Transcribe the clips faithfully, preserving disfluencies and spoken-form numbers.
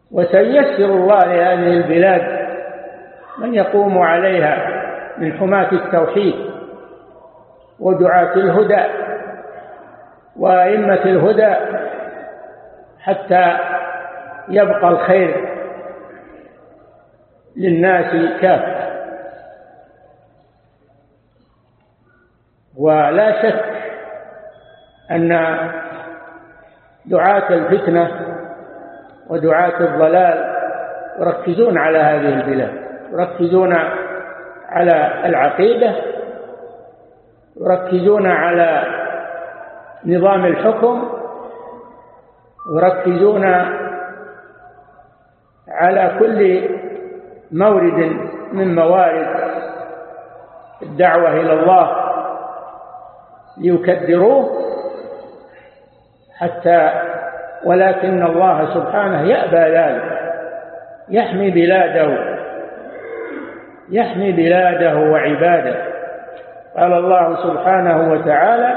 وسيسر الله لهذه البلاد من يقوم عليها من حماة التوحيد ودعاة الهدى وأئمة الهدى حتى يبقى الخير للناس كافة. ولا شك أن دعاة الفتنة ودعاة الضلال يركزون على هذه البلاد، يركزون على العقيدة، يركزون على نظام الحكم، يركزون على كل مورد من موارد الدعوة إلى الله ليكدروه حتى، ولكن الله سبحانه يأبى ذلك، يحمي بلاده يحمي بلاده وعباده. قال الله سبحانه وتعالى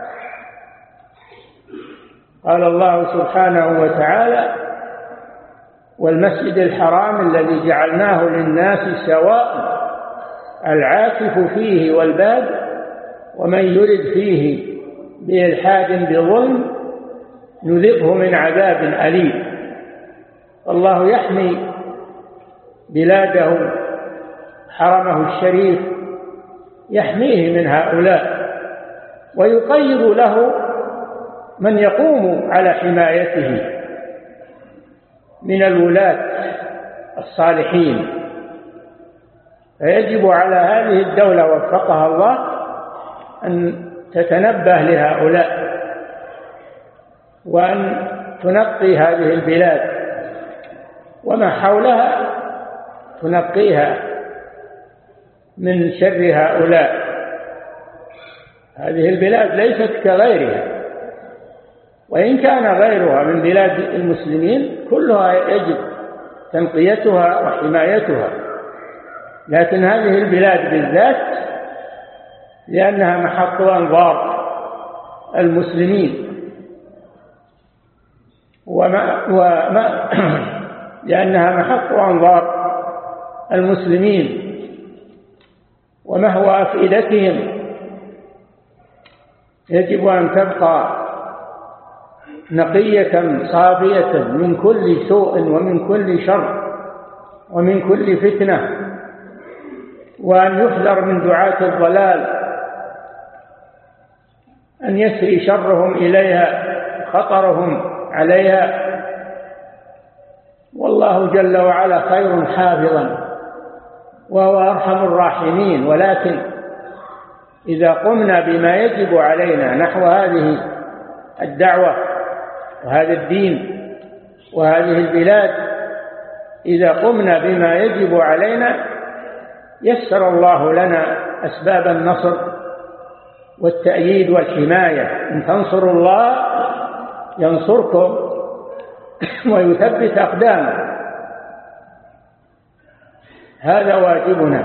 قال الله سبحانه وتعالى والمسجد الحرام الذي جعلناه للناس سواء العاكف فيه والباد ومن يرد فيه بإلحاد بظلم نذقه من عذاب أليم. الله يحمي بلاده حرمه الشريف، يحميه من هؤلاء ويقيض له من يقوم على حمايته من الولاة الصالحين. فيجب على هذه الدولة وفقها الله أن تتنبه لهؤلاء وأن تنقي هذه البلاد وما حولها، تنقيها من شر هؤلاء. هذه البلاد ليست كغيرها، وإن كان غيرها من بلاد المسلمين كلها يجب تنقيتها وحمايتها، لكن هذه البلاد بالذات لأنها محط أنظار المسلمين وما وما لأنها محط أنظار المسلمين ومهوى أفئدتهم، يجب أن تبقى نقية صافية من كل سوء ومن كل شر ومن كل فتنة، وأن يحذر من دعاة الضلال أن يسري شرهم إليها خطرهم عليها. والله جل وعلا خير حافظا وهو أرحم الراحمين. ولكن إذا قمنا بما يجب علينا نحو هذه الدعوة وهذا الدين وهذه البلاد، إذا قمنا بما يجب علينا يسر الله لنا أسباب النصر والتأييد والحماية. إن تنصروا الله ينصركم ويثبت أقدامكم. هذا واجبنا.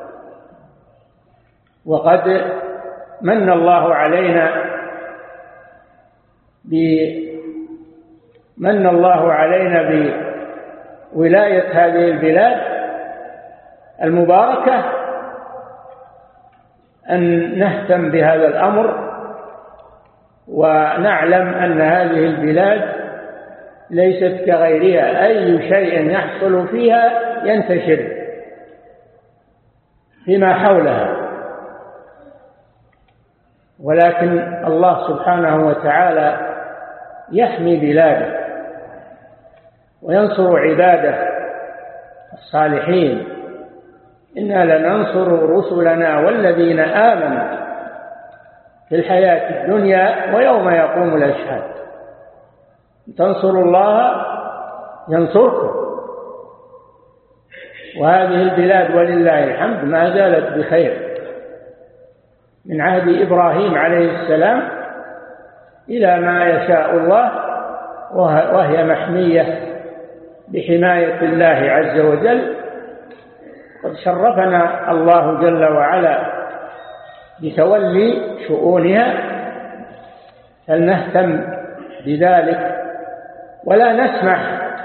وقد من الله علينا من الله علينا بولاية هذه البلاد المباركة أن نهتم بهذا الأمر ونعلم أن هذه البلاد ليست كغيرها، أي شيء يحصل فيها ينتشر فيما حولها، ولكن الله سبحانه وتعالى يحمي بلاده وينصر عباده الصالحين. إنا لننصر رسلنا والذين آمنوا في الحياة الدنيا ويوم يقوم الأشهاد. تنصروا الله ينصركم. وهذه البلاد ولله الحمد ما زالت بخير من عهد إبراهيم عليه السلام إلى ما يشاء الله، وهي محمية بحماية الله عز وجل. قد شرفنا الله جل وعلا بتولي شؤونها، فلنهتم بذلك ولا نسمح